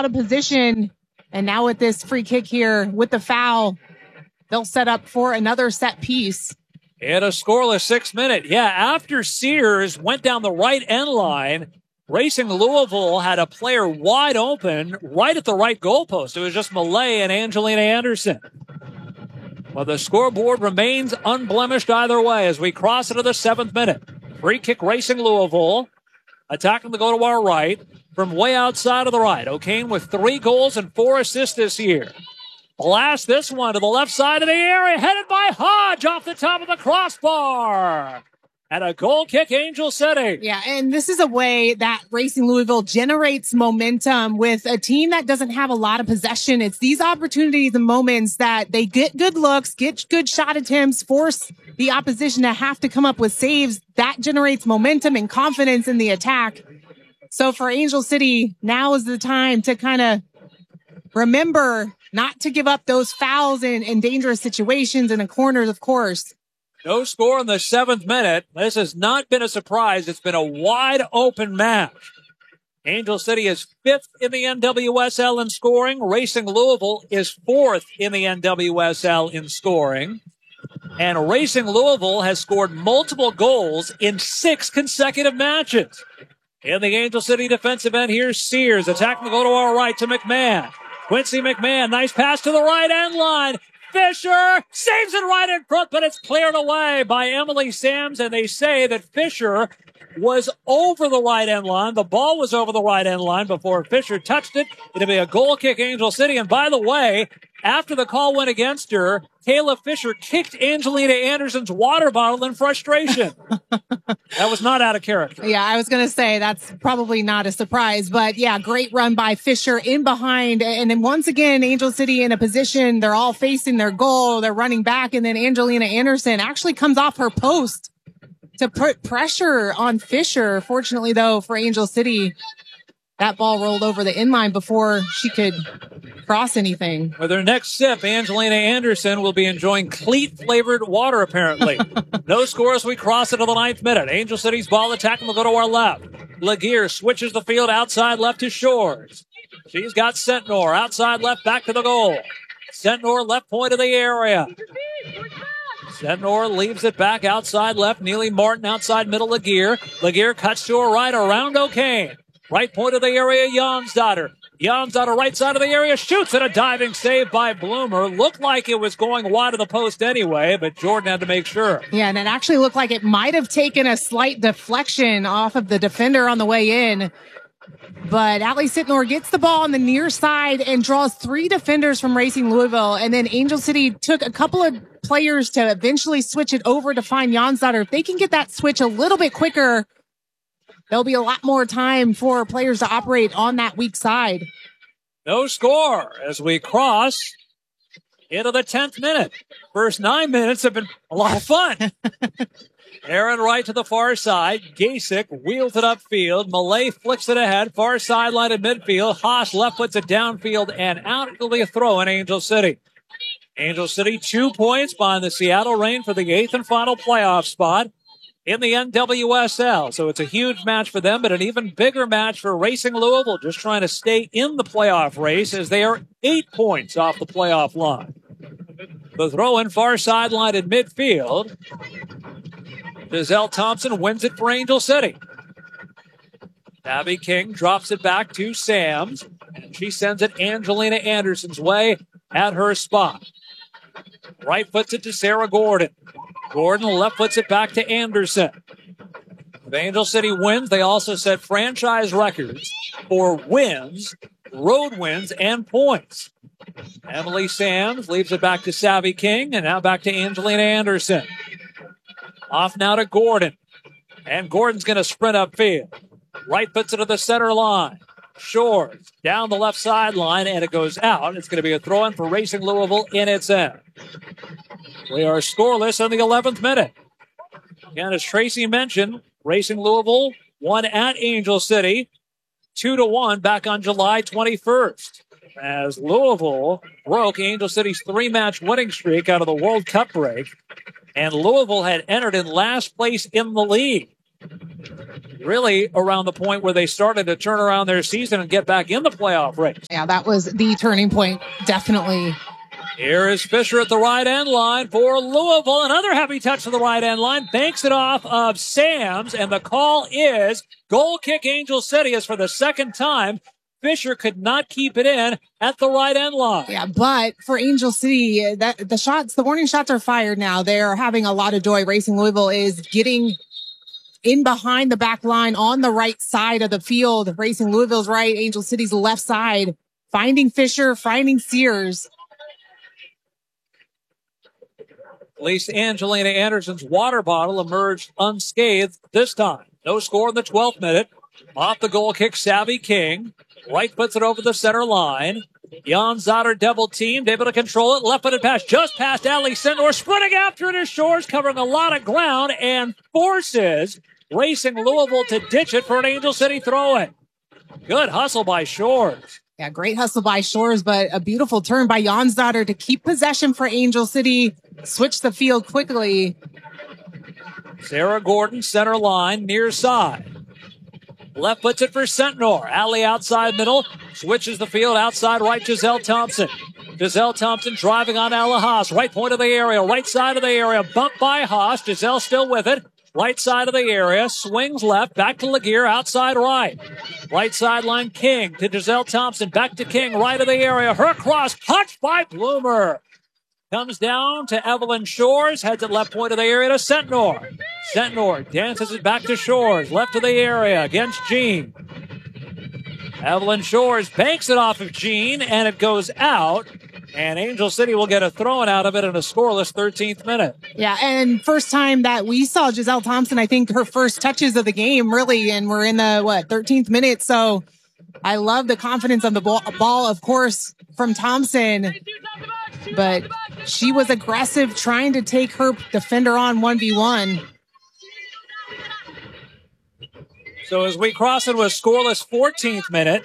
out of position. And now with this free kick here with the foul, they'll set up for another set piece. In a scoreless 6th minute. Yeah, after Sears went down the right end line, Racing Louisville had a player wide open right at the right goalpost. It was just Malay and Angelina Anderson. Well, the scoreboard remains unblemished either way as we cross into the 7th minute. Free kick Racing Louisville. Attacking to go to our right from way outside of the right. O'Kane with 3 goals and 4 assists this year. Blast this one to the left side of the area, headed by Hodge off the top of the crossbar. And a goal kick, Angel City. Yeah, and this is a way that Racing Louisville generates momentum with a team that doesn't have a lot of possession. It's these opportunities and moments that they get good looks, get good shot attempts, force the opposition to have to come up with saves. That generates momentum and confidence in the attack. So for Angel City, now is the time to kind of remember not to give up those fouls in dangerous situations in the corners, of course. No score in the 7th minute. This has not been a surprise. It's been a wide open match. Angel City is 5th in the NWSL in scoring. Racing Louisville is 4th in the NWSL in scoring. And Racing Louisville has scored multiple goals in 6 consecutive matches. In the Angel City defensive end, here's Sears. Attacking to go to our right to McMahon. Quincy McMahon, nice pass to the right end line. Fisher saves it right in front, but it's cleared away by Emily Sams, and they say that Fisher was over the right end line. The ball was over the right end line before Fisher touched it. It'll be a goal kick, Angel City. And by the way, after the call went against her, Kayla Fisher kicked Angelina Anderson's water bottle in frustration. That was not out of character. Yeah, I was going to say that's probably not a surprise, but yeah, great run by Fisher in behind. And then once again, Angel City in a position, they're all facing their goal. They're running back. And then Angelina Anderson actually comes off her post to put pressure on Fisher. Fortunately, though, for Angel City, that ball rolled over the inline before she could cross anything. With her next sip, Angelina Anderson will be enjoying cleat-flavored water, apparently. No score as we cross into the 9th minute. Angel City's ball attacking will go to our left. Laguerre switches the field outside left to Shores. She's got Sentnor outside left back to the goal. Sentnor left point of the area. Sentnor leaves it back outside left. Neely Martin outside middle Laguerre. Laguerre cuts to her right around O'Kane. Right point of the area, Jonsdottir. Jonsdottir right side of the area, shoots at a diving save by Bloomer. Looked like it was going wide of the post anyway, but Jordan had to make sure. Yeah, and it actually looked like it might have taken a slight deflection off of the defender on the way in. But Allie Sentnor gets the ball on the near side and draws 3 defenders from Racing Louisville. And then Angel City took a couple of players to eventually switch it over to find Jonsdottir. If they can get that switch a little bit quicker, there'll be a lot more time for players to operate on that weak side. No score as we cross into the 10th minute. First 9 minutes have been a lot of fun. Aaron Wright to the far side. Gasick wheels it upfield. Malay flicks it ahead. Far sideline at midfield. Haas left puts it downfield and out. It'll be a throw in Angel City. Angel City 2 points behind the Seattle Reign for the 8th and final playoff spot in the NWSL. So it's a huge match for them, but an even bigger match for Racing Louisville, just trying to stay in the playoff race as they are 8 points off the playoff line. The throw in far sideline at midfield. Giselle Thompson wins it for Angel City. Abby King drops it back to Sams, and she sends it Angelina Anderson's way at her spot. Right foots it to Sarah Gordon. Gordon left foots it back to Anderson. If Angel City wins, they also set franchise records for wins, road wins, and points. Emily Sams leaves it back to Savvy King, and now back to Angelina Anderson. Off now to Gordon. And Gordon's going to sprint upfield. Right puts it to the center line. Shores down the left sideline, and it goes out. It's going to be a throw-in for Racing Louisville in its end. We are scoreless in the 11th minute. Again, as Tracy mentioned, Racing Louisville won at Angel City 2-1 back on July 21st. As Louisville broke Angel City's 3-match winning streak out of the World Cup break. And Louisville had entered in last place in the league. really around the point where they started to turn around their season and get back in the playoff race. Yeah, that was the turning point, definitely. Here is Fisher at the right end line for Louisville. Another heavy touch to the right end line. Banks it off of Sams, and the call is goal kick Angel City. As for the second time, Fisher could not keep it in at the right end line. Yeah, but for Angel City, the warning shots are fired now. They're having a lot of joy. Racing Louisville is getting in behind the back line on the right side of the field. Racing Louisville's right, Angel City's left side. Finding Fisher, finding Sears. At least Angelina Anderson's water bottle emerged unscathed this time. No score in the 12th minute. Off the goal kick, Savvy King. Right puts it over the center line. Jan Zotter double teamed, able to control it. Left-footed pass just past Ali Sendor. Sprinting after it is Shores, covering a lot of ground and forces Racing Louisville to ditch it for an Angel City throw-in. Good hustle by Shores. Yeah, great hustle by Shores, but a beautiful turn by Jonsdottir to keep possession for Angel City. Switch the field quickly. Sarah Gordon, center line, near side. Left puts it for Sentnor. Alley outside middle. Switches the field outside right. Giselle Thompson. Giselle Thompson driving on Ella Haas. Right point of the area. Right side of the area. Bumped by Haas. Giselle still with it. Right side of the area. Swings left. Back to Laguerre. Outside right. Right sideline King to Giselle Thompson. Back to King. Right of the area. Her cross. Touched by Bloomer. Comes down to Evelyn Shores. Heads at left point of the area to Sentnor. Sentnor dances it back to Shores. Left of the area against Jean. Evelyn Shores banks it off of Jean, and it goes out. And Angel City will get a throw-in out of it in a scoreless 13th minute. Yeah, and first time that we saw Giselle Thompson, I think her first touches of the game, really, and we're in the, 13th minute. So I love the confidence of the ball, of course, from Thompson. But she was aggressive, trying to take her defender on 1v1. So as we cross into a scoreless 14th minute,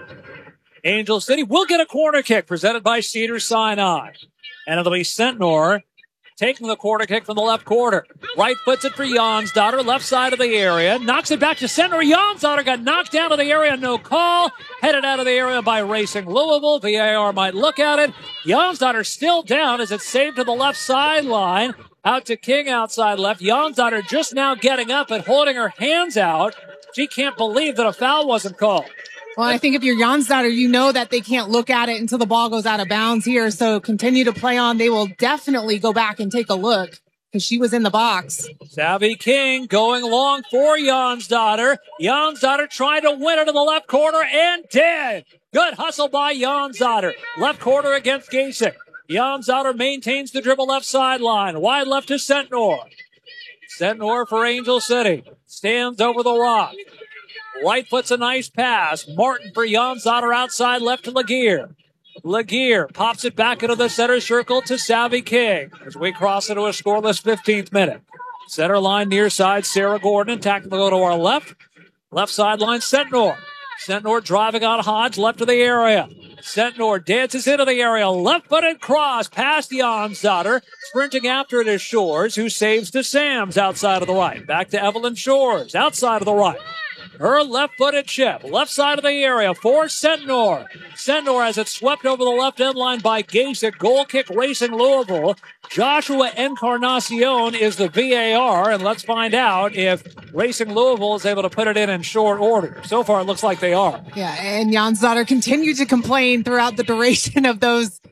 Angel City will get a corner kick presented by Cedars-Sinai. And it'll be Sentnor taking the corner kick from the left corner. Right puts it for Jonsdottir, left side of the area. Knocks it back to Sentnor. Jonsdottir got knocked out of the area, no call. Headed out of the area by Racing Louisville. VAR might look at it. Jonsdottir still down as it's saved to the left sideline. Out to King outside left. Jonsdottir just now getting up and holding her hands out. She can't believe that a foul wasn't called. Well, I think if you're Jonsdottir, you know that they can't look at it until the ball goes out of bounds here. So continue to play on. They will definitely go back and take a look because she was in the box. Savvy King going long for Jonsdottir. Jonsdottir trying to win it in the left corner and did. Good hustle by Jonsdottir. Left corner against Gasek. Jonsdottir maintains the dribble left sideline. Wide left to Sentnor. Sentnor for Angel City. Stands over the rock. Right puts a nice pass. Martin for Jonsdottir outside left to Laguerre. Laguerre pops it back into the center circle to Savvy King as we cross into a scoreless 15th minute. Center line near side, Sarah Gordon attacking to go to our left. Left sideline, Sentnor. Sentnor driving on Hodge left of the area. Sentnor dances into the area. Left-footed cross past Jonsdottir. Sprinting after it is Shores, who saves to Sams outside of the right. Back to Evelyn Shores outside of the right. Her left-footed chip, left side of the area for Sentnor. Sentnor has it swept over the left end line by Gasek. Goal kick Racing Louisville. Joshua Encarnacion is the VAR, and let's find out if Racing Louisville is able to put it in short order. So far, it looks like they are. Yeah, and Jonsdottir continued to complain throughout the duration of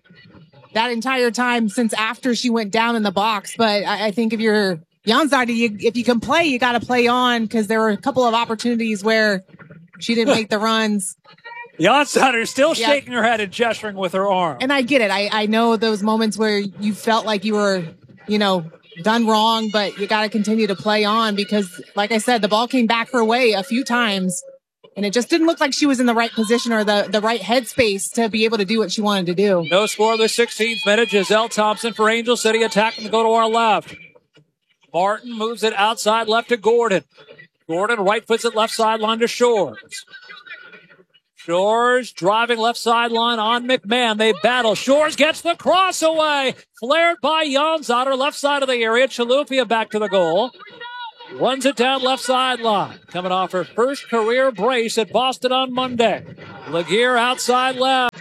that entire time since after she went down in the box. But I think if you're Jonsdottir, if you can play, you got to play on because there were a couple of opportunities where she didn't make the runs. Jonsdottir still shaking her head and gesturing with her arm. And I get it. I know those moments where you felt like you were, done wrong, but you got to continue to play on because, like I said, the ball came back her way a few times. And it just didn't look like she was in the right position or the right headspace to be able to do what she wanted to do. No score in the 16th minute. Giselle Thompson for Angel City attacking to go to our left. Martin moves it outside left to Gordon. Gordon right puts it left sideline to Shores. Shores driving left sideline on McMahon. They battle. Shores gets the cross away. Flared by Jonsdottir, left side of the area. Chalupia back to the goal. Runs it down left sideline. Coming off her first career brace at Boston on Monday. Laguerre outside left.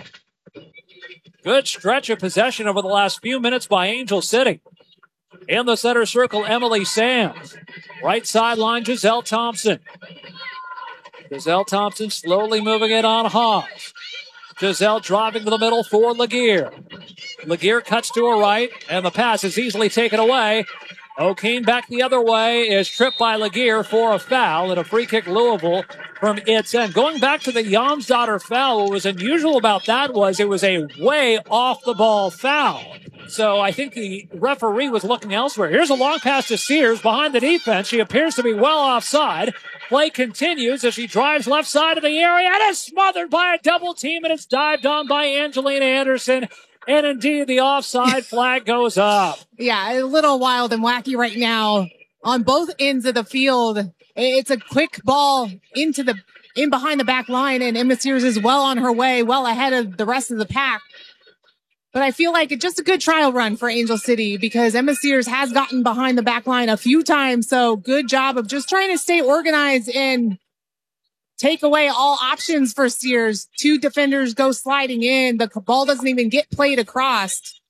Good stretch of possession over the last few minutes by Angel City. In the center circle, Emily Sams. Right sideline, Giselle Thompson. Giselle Thompson slowly moving it on Haas. Giselle driving to the middle for Laguerre. Laguerre cuts to her right, and the pass is easily taken away. O'Kane back the other way is tripped by Laguerre for a foul and a free kick Louisville from its end. Going back to the Jonsdottir foul, what was unusual about that was it was a way off the ball foul. So I think the referee was looking elsewhere. Here's a long pass to Sears behind the defense. She appears to be well offside. Play continues as she drives left side of the area and is smothered by a double team, and it's dived on by Angelina Anderson. And indeed, the offside flag goes up. Yeah, a little wild and wacky right now on both ends of the field. It's a quick ball in behind the back line, and Emma Sears is well on her way, well ahead of the rest of the pack. But I feel like it's just a good trial run for Angel City because Emma Sears has gotten behind the back line a few times. So good job of just trying to stay organized and take away all options for Sears. Two defenders go sliding in. The ball doesn't even get played across.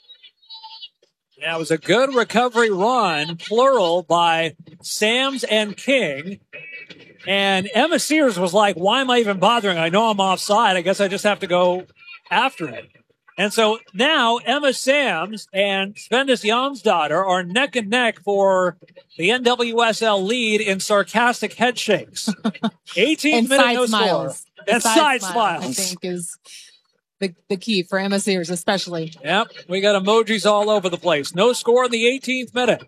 Yeah, it was a good recovery run, plural, by Sams and King. And Emma Sears was like, why am I even bothering? I know I'm offside. I guess I just have to go after it. And so now Emma Sams and Svendis Jonsdottir are neck and neck for the NWSL lead in sarcastic head shakes. 18th minute, no score. And side smiles. I think is the key for Emma Sears especially. Yep, we got emojis all over the place. No score in the 18th minute.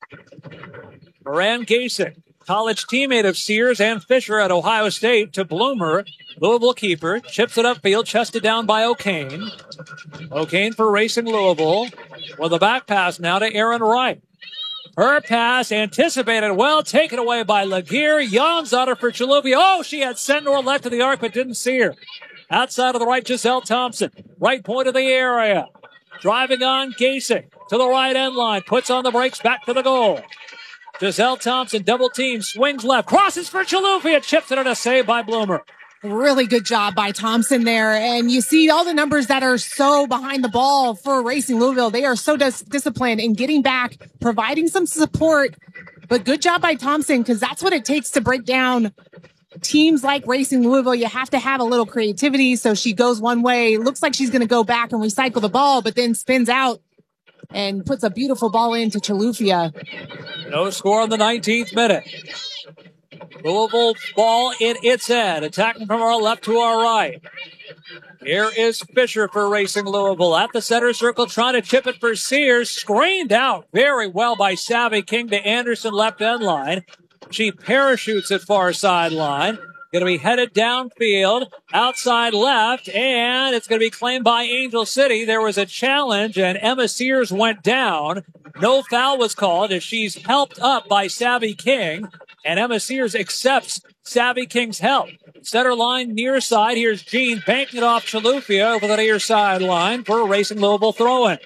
Moran Gasick, college teammate of Sears and Fisher at Ohio State, to Bloomer. Louisville keeper, chips it upfield, chested down by O'Kane. O'Kane for Racing Louisville. With a back pass now to Erin Wright. Her pass anticipated well, taken away by Laguerre. Jonsdottir for Chiluvia. Oh, she had Sentnor left of the arc, but didn't see her. Outside of the right, Giselle Thompson. Right point of the area. Driving on Gasick to the right end line. Puts on the brakes, back to the goal. Giselle Thompson, double team, swings left. Crosses for Chiluvia. Chips it on a save by Bloomer. Really good job by Thompson there. And you see all the numbers that are so behind the ball for Racing Louisville. They are so disciplined in getting back, providing some support. But good job by Thompson, because that's what it takes to break down teams like Racing Louisville. You have to have a little creativity. So she goes one way, looks like she's going to go back and recycle the ball, but then spins out and puts a beautiful ball into Chiluvia. No score in the 19th minute. Louisville ball in its end. Attacking from our left to our right. Here is Fisher for Racing Louisville at the center circle, trying to chip it for Sears. Screened out very well by Savvy King to Anderson left end line. She parachutes at far sideline. Going to be headed downfield, outside left, and it's going to be claimed by Angel City. There was a challenge, and Emma Sears went down. No foul was called as she's helped up by Savvy King, and Emma Sears accepts Savvy King's help. Center line, near side. Here's Jean banking it off Chiluvia over the near sideline for a Racing Louisville throw-in.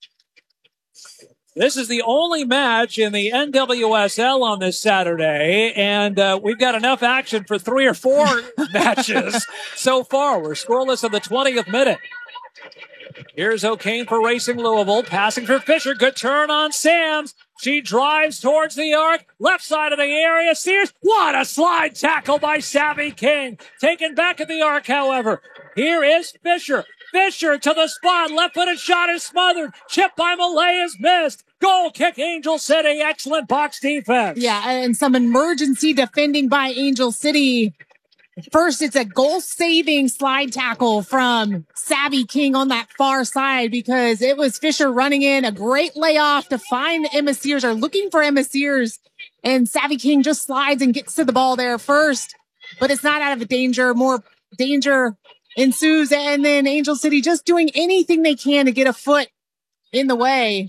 This is the only match in the NWSL on this Saturday, and we've got enough action for 3 or 4 matches so far. We're scoreless in the 20th minute. Here's O'Kane for Racing Louisville, passing for Fisher. Good turn on Sams. She drives towards the arc, left side of the area. Sears, what a slide tackle by Savvy King. Taken back at the arc, however. Here is Fisher. Fisher to the spot. Left-footed shot is smothered. Chip by Malay is missed. Goal kick, Angel City. Excellent box defense. Yeah, and some emergency defending by Angel City. First, it's a goal-saving slide tackle from Savvy King on that far side because it was Fisher running in. A great layoff to find Emma Sears, or looking for Emma Sears. And Savvy King just slides and gets to the ball there first. But it's not out of danger. More danger ensues, and then Angel City just doing anything they can to get a foot in the way.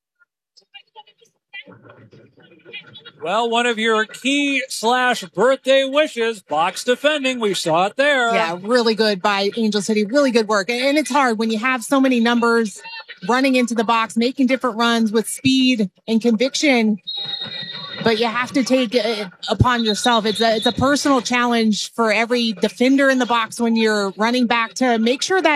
Well, one of your key / birthday wishes, box defending. We saw it there. Yeah, really good by Angel City. Really good work. And it's hard when you have so many numbers running into the box, making different runs with speed and conviction. but you have to take it upon yourself. It's a personal challenge for every defender in the box when you're running back to make sure that